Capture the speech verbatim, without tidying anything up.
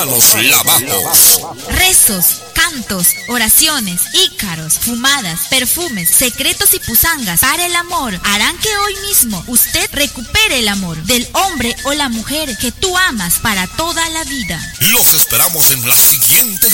Los lavamos. Rezos, cantos, oraciones, ícaros, fumadas, perfumes, secretos y pusangas para el amor harán que hoy mismo usted recupere el amor del hombre o la mujer que tú amas para toda la vida. Los esperamos en la siguiente